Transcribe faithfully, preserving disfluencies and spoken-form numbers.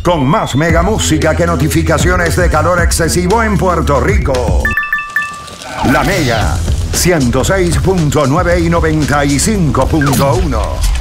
con más mega música que notificaciones de calor excesivo en Puerto Rico. La Mega ciento seis punto nueve y noventa y cinco punto uno.